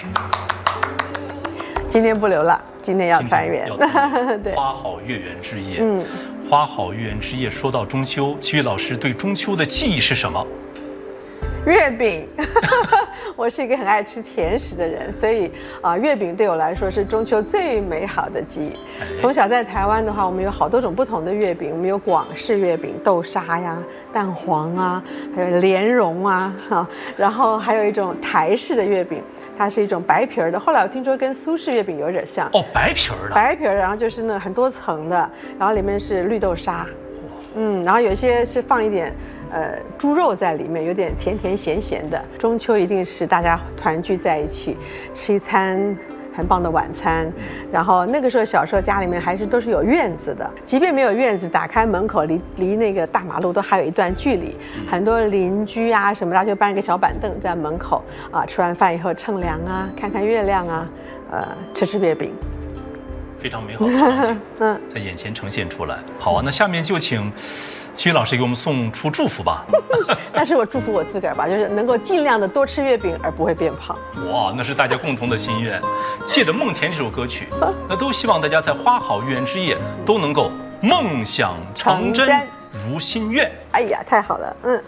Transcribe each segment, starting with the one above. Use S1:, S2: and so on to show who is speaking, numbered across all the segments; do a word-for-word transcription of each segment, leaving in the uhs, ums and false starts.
S1: 今天不留了，今天要团圆。
S2: 对，花好月圆之夜。嗯，花好月圆之夜，说到中秋，齐豫老师对中秋的记忆是什么？
S1: 月饼，我是一个很爱吃甜食的人，所以啊、呃，月饼对我来说是中秋最美好的记忆。从小在台湾的话，我们有好多种不同的月饼，我们有广式月饼，豆沙呀、蛋黄啊，还有莲蓉啊，哈，然后还有一种台式的月饼，它是一种白皮儿的。后来我听说跟苏式月饼有点像
S2: 哦，白皮儿的，
S1: 白皮儿，然后就是那很多层的，然后里面是绿豆沙，嗯，然后有些是放一点。呃，猪肉在里面，有点甜甜咸咸的。中秋一定是大家团聚在一起，吃一餐很棒的晚餐。然后那个时候小时候家里面还是都是有院子的，即便没有院子，打开门口离离那个大马路都还有一段距离。很多邻居啊什么的就搬一个小板凳在门口啊，吃完饭以后乘凉啊，看看月亮啊，呃，吃吃月饼。
S2: 非常美好的场景，嗯，在眼前呈现出来。好啊，那下面就请齐豫老师给我们送出祝福吧。
S1: 但是我祝福我自个儿吧，就是能够尽量的多吃月饼，而不会变胖。
S2: 哇，那是大家共同的心愿。借着《梦田》这首歌曲，那都希望大家在花好月圆之夜都能够梦想成真，如心愿。
S1: 哎呀，太好了，嗯。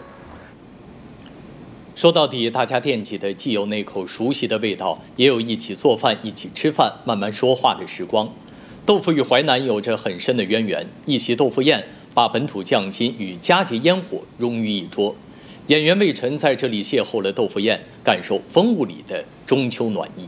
S3: 说到底，大家惦记的既有那口熟悉的味道，也有一起做饭、一起吃饭、慢慢说话的时光。豆腐与淮南有着很深的渊源，一席豆腐宴把本土匠心与佳节烟火融于一桌。演员魏晨在这里邂逅了豆腐宴，感受风物里的中秋暖意。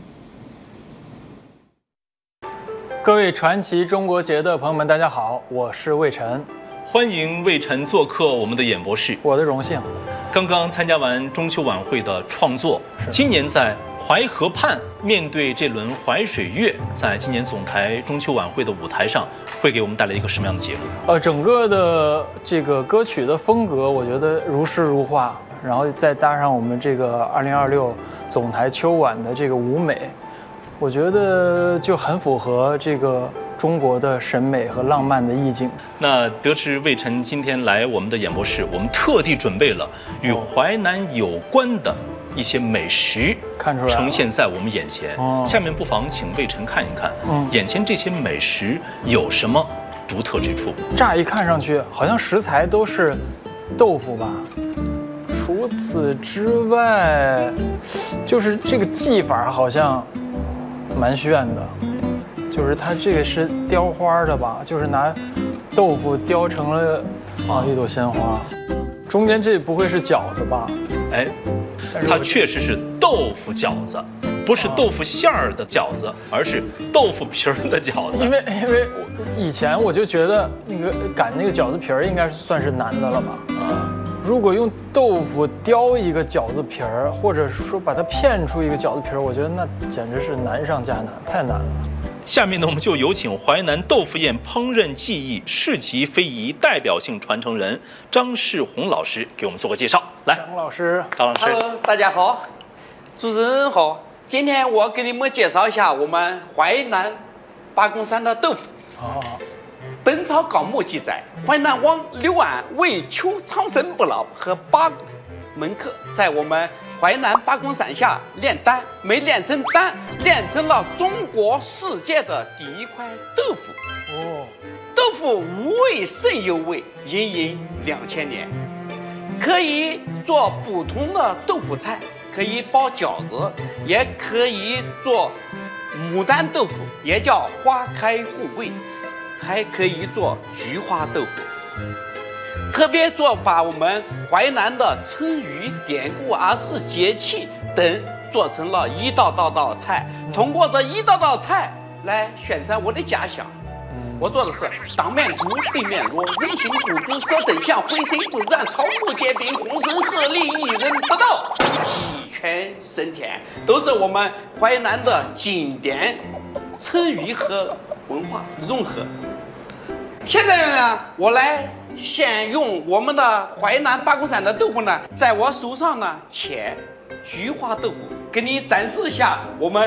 S4: 各位传奇中国节的朋友们，大家好，我是魏晨，
S2: 欢迎魏晨做客我们的演播室，
S4: 我的荣幸。
S2: 刚刚参加完中秋晚会的创作，今年在淮河畔面对这轮淮水月，在今年总台中秋晚会的舞台上，会给我们带来一个什么样的节目？
S4: 呃，整个的这个歌曲的风格，我觉得如诗如画，然后再搭上我们这个二零二六总台秋晚的这个舞美，我觉得就很符合这个中国的审美和浪漫的意境。
S2: 那得知魏晨今天来我们的演播室，我们特地准备了与淮南有关的一些美食，
S4: 看出来
S2: 呈现在我们眼前。哦，下面不妨请魏晨看一看，嗯，眼前这些美食有什么独特之处？
S4: 乍一看上去，好像食材都是豆腐吧。除此之外，就是这个技法好像蛮炫的。就是它这个是雕花的吧，就是拿豆腐雕成了啊一朵鲜花，中间这不会是饺子吧？
S2: 哎，它确实是豆腐饺子，不是豆腐馅儿的饺子，而是豆腐皮儿的饺子。
S4: 因为因为以前我就觉得那个擀那个饺子皮儿应该算是难的了吧？啊，如果用豆腐雕一个饺子皮儿，或者说把它片出一个饺子皮儿，我觉得那简直是难上加难，太难了。
S2: 下面呢，我们就有请淮南豆腐宴烹饪技艺世极非遗代表性传承人张世宏老师给我们做个介绍。来，
S4: 张老师，
S2: 张老师
S5: ，Hello， 大家好，主持人好。今天我给你们介绍一下我们淮南八公山的豆腐。哦，《本草纲目》记载，淮南王刘安为求长生不老和八门客在我们淮南八公山下炼丹，没炼成丹，炼成了中国世界的第一块豆腐。哦，豆腐无味胜有味，隐隐两千年，可以做不同的豆腐菜，可以包饺子，也可以做牡丹豆腐，也叫花开富贵，还可以做菊花豆腐。特别做把我们淮南的成语、典故、儿时节气等做成了一道道道菜，通过这一道道菜来宣传我的家乡。我做的是当面鼓、对面锣、人心不足、舌等香、回水之战、草木皆兵、红声鹤唳、一人得道、鸡犬升天，都是我们淮南的经典成语和文化融合。现在呢，我来先用我们的淮南八公山的豆腐呢，在我手上呢切菊花豆腐，给你展示一下我们